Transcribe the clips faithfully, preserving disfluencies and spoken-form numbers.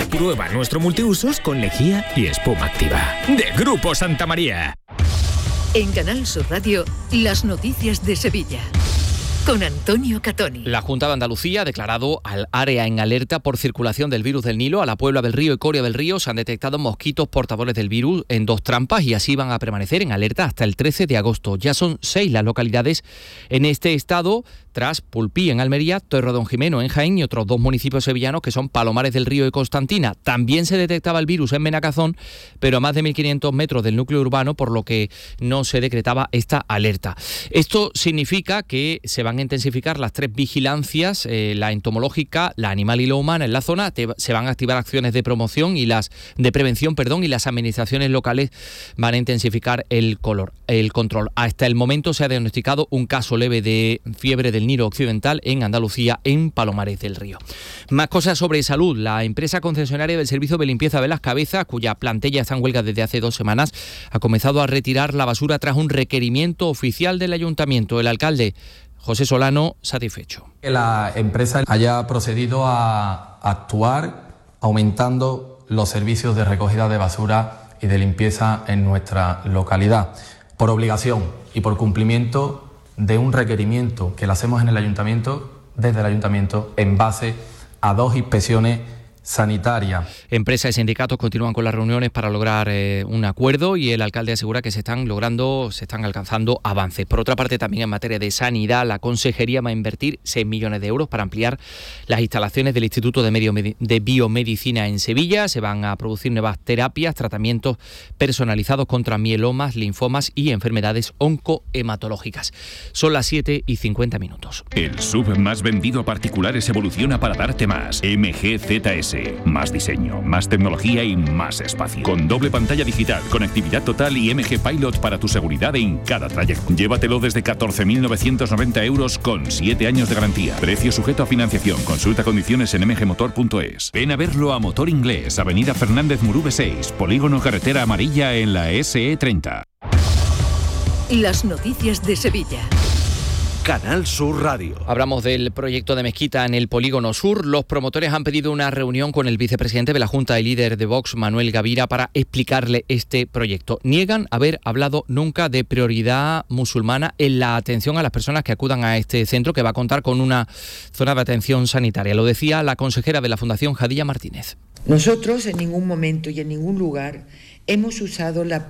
Prueba nuestro multiusos con lejía y espuma activa. De Grupo Santa María. En Canal Sur Radio, las noticias de Sevilla. Con Antonio Catoni. La Junta de Andalucía ha declarado al área en alerta por circulación del virus del Nilo. A la Puebla del Río y Coria del Río se han detectado mosquitos portadores del virus en dos trampas y así van a permanecer en alerta hasta el trece de agosto. Ya son seis las localidades en este estado, tras Pulpí en Almería, Torredonjimeno en Jaén y otros dos municipios sevillanos que son Palomares del Río y Constantina. También se detectaba el virus en Benacazón, pero a más de mil quinientos metros del núcleo urbano, por lo que no se decretaba esta alerta. Esto significa que se van a intensificar las tres vigilancias, eh, la entomológica, la animal y la humana en la zona. Te, se van a activar acciones de promoción y las de prevención, perdón, y las administraciones locales van a intensificar el, color, el control. Hasta el momento se ha diagnosticado un caso leve de fiebre del Nilo Occidental en Andalucía, en Palomares del Río. Más cosas sobre salud. La empresa concesionaria del servicio de limpieza de Las Cabezas, cuya plantilla está en huelga desde hace dos semanas, ha comenzado a retirar la basura tras un requerimiento oficial del ayuntamiento. El alcalde José Solano, satisfecho. Que la empresa haya procedido a actuar aumentando los servicios de recogida de basura y de limpieza en nuestra localidad, por obligación y por cumplimiento de un requerimiento que le hacemos en el ayuntamiento, desde el ayuntamiento, en base a dos inspecciones sanitaria. Empresas y sindicatos continúan con las reuniones para lograr eh, un acuerdo y el alcalde asegura que se están logrando, se están alcanzando avances. Por otra parte, también en materia de sanidad, la Consejería va a invertir seis millones de euros para ampliar las instalaciones del Instituto de, Medio, de Biomedicina en Sevilla. Se van a producir nuevas terapias, tratamientos personalizados contra mielomas, linfomas y enfermedades oncohematológicas. Son las siete y cincuenta minutos. El S U V más vendido a particulares evoluciona para darte más. M G Z S. Más diseño, más tecnología y más espacio. Con doble pantalla digital, conectividad total y M G Pilot para tu seguridad en cada trayecto. Llévatelo desde catorce mil novecientos noventa euros con siete años de garantía. Precio sujeto a financiación. Consulta condiciones en m g motor punto es. Ven a verlo a Motor Inglés, Avenida Fernández Murube seis, Polígono Carretera Amarilla en la S E treinta. Las noticias de Sevilla. Canal Sur Radio. Hablamos del proyecto de mezquita en el Polígono Sur. Los promotores han pedido una reunión con el vicepresidente de la Junta y líder de Vox, Manuel Gavira, para explicarle este proyecto. Niegan haber hablado nunca de prioridad musulmana en la atención a las personas que acudan a este centro, que va a contar con una zona de atención sanitaria. Lo decía la consejera de la Fundación, Jadilla Martínez. Nosotros en ningún momento y en ningún lugar hemos usado la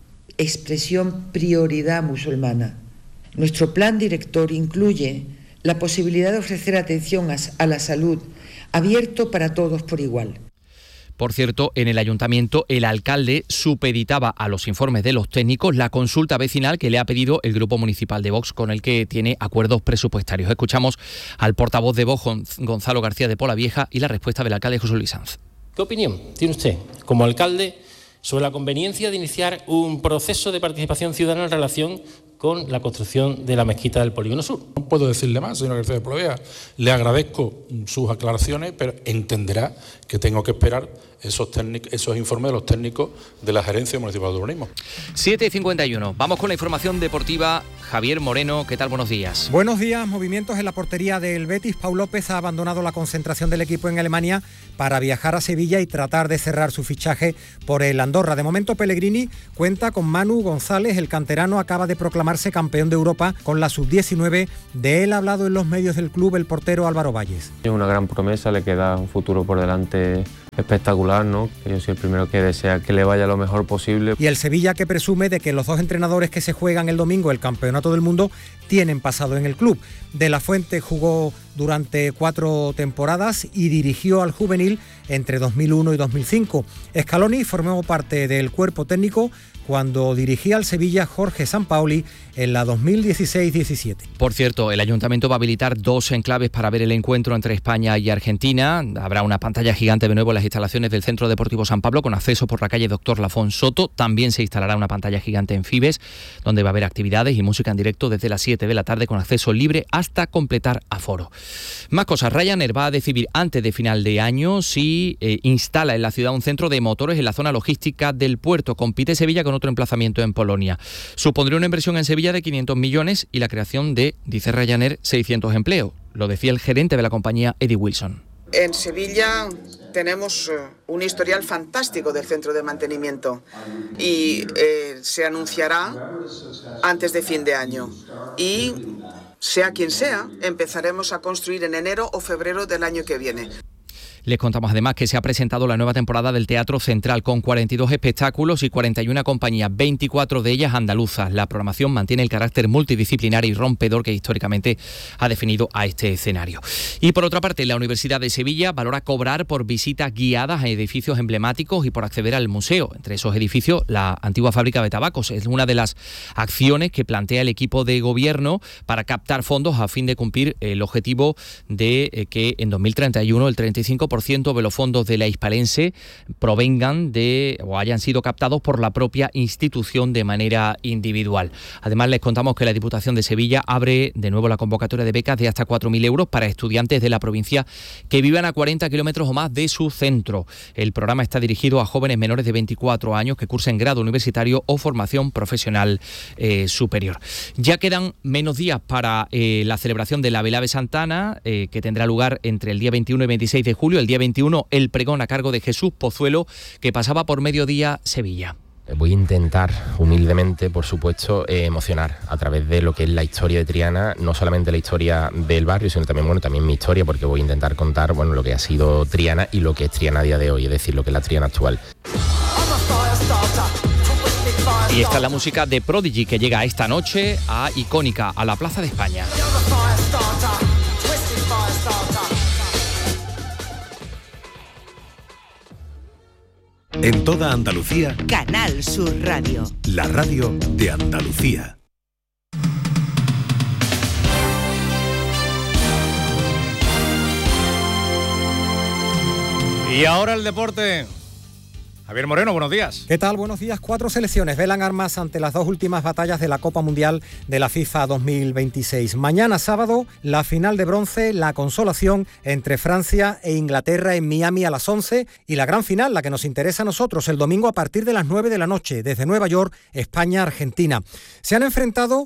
expresión prioridad musulmana. Nuestro plan director incluye la posibilidad de ofrecer atención a la salud abierto para todos por igual. Por cierto, en el ayuntamiento el alcalde supeditaba a los informes de los técnicos la consulta vecinal que le ha pedido el grupo municipal de Vox, con el que tiene acuerdos presupuestarios. Escuchamos al portavoz de Vox, Gonzalo García de Polavieja, y la respuesta del alcalde José Luis Sanz. ¿Qué opinión tiene usted, como alcalde, sobre la conveniencia de iniciar un proceso de participación ciudadana en relación con la construcción de la mezquita del Polígono Sur? No puedo decirle más, señor García de Polavieja. Le agradezco sus aclaraciones, pero entenderá que tengo que esperar esos, técnicos, esos informes de los técnicos de la Gerencia Municipal de Urbanismo. siete y cincuenta y uno. Vamos con la información deportiva. Javier Moreno, ¿qué tal? Buenos días. Buenos días. Movimientos en la portería del Betis. Pau López ha abandonado la concentración del equipo en Alemania para viajar a Sevilla y tratar de cerrar su fichaje por el Andorra. De momento, Pellegrini cuenta con Manu González. El canterano acaba de proclamarse campeón de Europa con la sub diecinueve. De él ha hablado en los medios del club el portero Álvaro Valles. Es una gran promesa, le queda un futuro por delante espectacular, ¿no? Yo soy el primero que desea que le vaya lo mejor posible. Y el Sevilla, que presume de que los dos entrenadores que se juegan el domingo el campeonato del mundo tienen pasado en el club. De la Fuente jugó durante cuatro temporadas y dirigió al juvenil entre dos mil uno y dos mil cinco. Scaloni formó parte del cuerpo técnico cuando dirigía al Sevilla Jorge Sampaoli en la dos mil dieciséis diecisiete. Por cierto, el ayuntamiento va a habilitar dos enclaves para ver el encuentro entre España y Argentina. Habrá una pantalla gigante de nuevo en las instalaciones del Centro Deportivo San Pablo, con acceso por la calle Doctor Lafón Soto. También se instalará una pantalla gigante en Fibes, donde va a haber actividades y música en directo desde las siete de la tarde, con acceso libre hasta completar aforo. Más cosas. Ryanair va a decidir antes de final de año si eh, instala en la ciudad un centro de motores en la zona logística del puerto. Compite Sevilla con otro emplazamiento en Polonia. Supondría una inversión en Sevilla de quinientos millones y la creación de, dice Ryanair, seiscientos empleos. Lo decía el gerente de la compañía, Eddie Wilson. En Sevilla tenemos eh, un historial fantástico del centro de mantenimiento y eh, se anunciará antes de fin de año. Y sea quien sea, empezaremos a construir en enero o febrero del año que viene. Les contamos además que se ha presentado la nueva temporada del Teatro Central con cuarenta y dos espectáculos y cuarenta y una compañías, veinticuatro de ellas andaluzas. La programación mantiene el carácter multidisciplinar y rompedor que históricamente ha definido a este escenario. Y por otra parte, la Universidad de Sevilla valora cobrar por visitas guiadas a edificios emblemáticos y por acceder al museo. Entre esos edificios, la antigua fábrica de tabacos es una de las acciones que plantea el equipo de gobierno para captar fondos a fin de cumplir el objetivo de que en dos mil treinta y uno el treinta y cinco por ciento de los fondos de la hispalense provengan de o hayan sido captados por la propia institución de manera individual. Además, les contamos que la Diputación de Sevilla abre de nuevo la convocatoria de becas de hasta cuatro mil euros para estudiantes de la provincia que vivan a cuarenta kilómetros o más de su centro. El programa está dirigido a jóvenes menores de veinticuatro años que cursen grado universitario o formación profesional eh, superior. Ya quedan menos días para eh, la celebración de la Velada de Santana, eh, que tendrá lugar entre el día veintiuno y veintiséis de julio. El día veintiuno, el pregón a cargo de Jesús Pozuelo, que pasaba por Mediodía Sevilla. Voy a intentar, humildemente, por supuesto, eh, emocionar a través de lo que es la historia de Triana, no solamente la historia del barrio, sino también, bueno, también mi historia, porque voy a intentar contar, bueno, lo que ha sido Triana y lo que es Triana a día de hoy, es decir, lo que es la Triana actual. Y esta es la música de Prodigy, que llega esta noche a Icónica, a la Plaza de España. En toda Andalucía, Canal Sur Radio. La radio de Andalucía. Y ahora el deporte. Javier Moreno, buenos días. ¿Qué tal? Buenos días. Cuatro selecciones velan armas ante las dos últimas batallas de la Copa Mundial de la FIFA dos mil veintiséis. Mañana sábado, la final de bronce, la consolación entre Francia e Inglaterra en Miami a las once y la gran final, la que nos interesa a nosotros, el domingo a partir de las nueve de la noche, desde Nueva York, España-Argentina. Se han enfrentado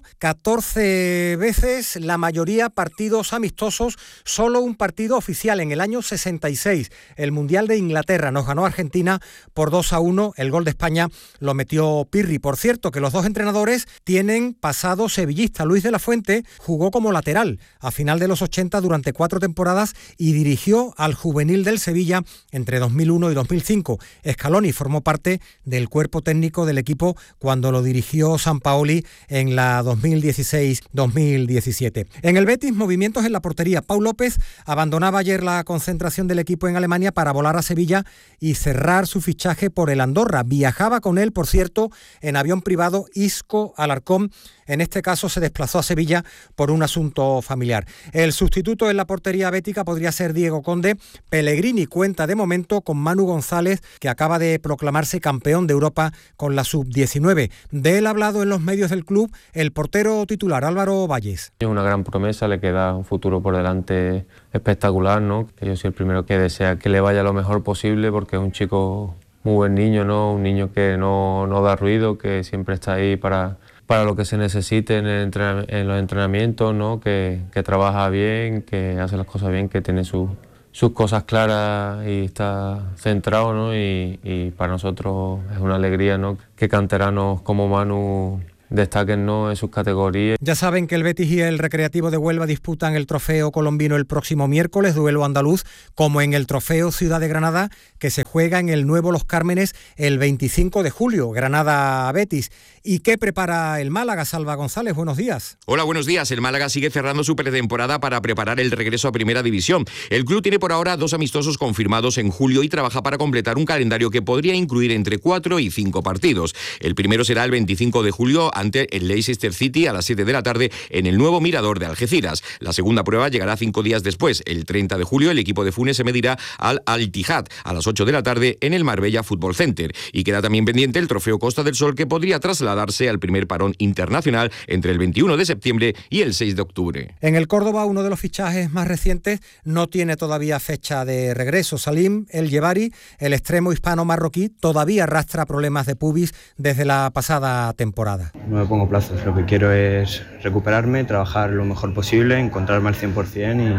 catorce veces, la mayoría partidos amistosos, solo un partido oficial en el año sesenta y seis. El Mundial de Inglaterra nos ganó Argentina por dos a uno, el gol de España lo metió Pirri. Por cierto, que los dos entrenadores tienen pasado sevillista. Luis de la Fuente jugó como lateral a final de los ochenta durante cuatro temporadas y dirigió al juvenil del Sevilla entre dos mil uno y dos mil cinco. Scaloni formó parte del cuerpo técnico del equipo cuando lo dirigió Sampaoli en la dos mil dieciséis dos mil diecisiete. En el Betis, movimientos en la portería. Pau López abandonaba ayer la concentración del equipo en Alemania para volar a Sevilla y cerrar su fichaje por el Andorra. Viajaba con él, por cierto, en avión privado Isco Alarcón. En este caso se desplazó a Sevilla por un asunto familiar. El sustituto en la portería bética podría ser Diego Conde. Pellegrini cuenta de momento con Manu González, que acaba de proclamarse campeón de Europa con la sub diecinueve. De él ha hablado en los medios del club el portero titular Álvaro Valles. Es una gran promesa, le queda un futuro por delante espectacular, ¿no? Yo soy el primero que desea que le vaya lo mejor posible, porque es un chico muy buen niño, ¿no? Un niño que no, no da ruido, que siempre está ahí para, para lo que se necesite en, el entren- en los entrenamientos, ¿no? Que, que trabaja bien, que hace las cosas bien, que tiene su, sus cosas claras y está centrado, ¿no? Y, y para nosotros es una alegría, ¿no? Que canteranos como Manu destaquen, ¿no?, en sus categorías. Ya saben que el Betis y el Recreativo de Huelva disputan el trofeo colombino el próximo miércoles, duelo andaluz, como en el trofeo Ciudad de Granada, que se juega en el nuevo Los Cármenes el veinticinco de julio, Granada-Betis. ¿Y qué prepara el Málaga? Salva González, buenos días. Hola, buenos días. El Málaga sigue cerrando su pretemporada para preparar el regreso a Primera División. El club tiene por ahora dos amistosos confirmados en julio y trabaja para completar un calendario que podría incluir entre cuatro y cinco partidos. El primero será el veinticinco de julio ante el Leicester City a las siete de la tarde en el nuevo Mirador de Algeciras. La segunda prueba llegará cinco días después. El treinta de julio el equipo de Funes se medirá al Al-Ittihad a las ocho de la tarde en el Marbella Fútbol Center. Y queda también pendiente el Trofeo Costa del Sol, que podría trasladarse al primer parón internacional entre el veintiuno de septiembre y el seis de octubre. En el Córdoba, uno de los fichajes más recientes no tiene todavía fecha de regreso. Salim El Yevari, el extremo hispano-marroquí, todavía arrastra problemas de pubis desde la pasada temporada. No me pongo plazos, lo que quiero es recuperarme, trabajar lo mejor posible, encontrarme al cien por ciento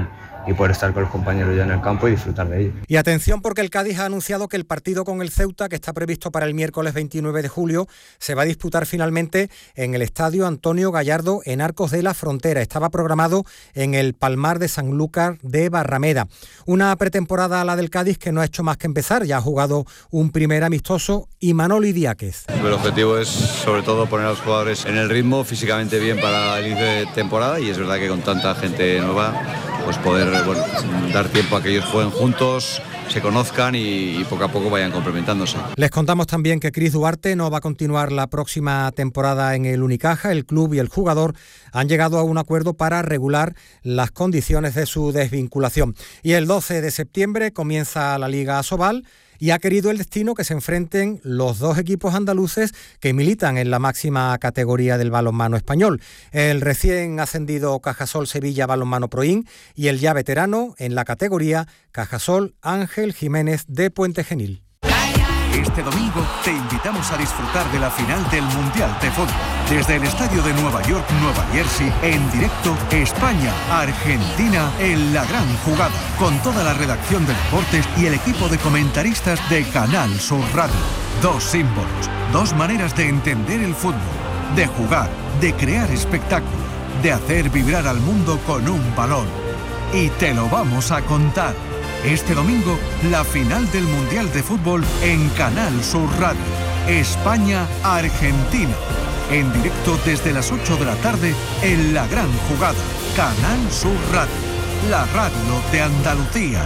y poder estar con los compañeros ya en el campo y disfrutar de ello. Y atención, porque el Cádiz ha anunciado que el partido con el Ceuta, que está previsto para el miércoles veintinueve de julio, se va a disputar finalmente en el Estadio Antonio Gallardo en Arcos de la Frontera. Estaba programado en el Palmar de Sanlúcar de Barrameda. Una pretemporada a la del Cádiz que no ha hecho más que empezar. Ya ha jugado un primer amistoso y Manolo Idiáquez. El objetivo es sobre todo poner a los jugadores en el ritmo, físicamente bien para el inicio de temporada, y es verdad que con tanta gente nueva pues poder bueno, dar tiempo a que ellos jueguen juntos, se conozcan y, y poco a poco vayan complementándose. Les contamos también que Cris Duarte no va a continuar la próxima temporada en el Unicaja. El club y el jugador han llegado a un acuerdo para regular las condiciones de su desvinculación. Y el doce de septiembre comienza la Liga Asobal, y ha querido el destino que se enfrenten los dos equipos andaluces que militan en la máxima categoría del balonmano español. El recién ascendido Cajasol Sevilla Balonmano Proin y el ya veterano en la categoría Cajasol Ángel Jiménez de Puente Genil. Este domingo te invitamos a disfrutar de la final del Mundial de Fútbol. Desde el estadio de Nueva York, Nueva Jersey, en directo, España-Argentina en la gran jugada. Con toda la redacción de deportes y el equipo de comentaristas de Canal Sur Radio. Dos símbolos, dos maneras de entender el fútbol, de jugar, de crear espectáculo, de hacer vibrar al mundo con un balón. Y te lo vamos a contar. Este domingo, la final del Mundial de Fútbol en Canal Sur Radio. España-Argentina. En directo desde las ocho de la tarde en la gran jugada. Canal Sur Radio. La radio de Andalucía.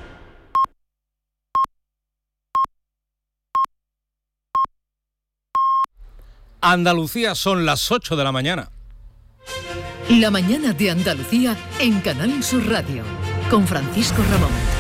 Andalucía, son las ocho de la mañana. La mañana de Andalucía en Canal Sur Radio. Con Francisco Ramón.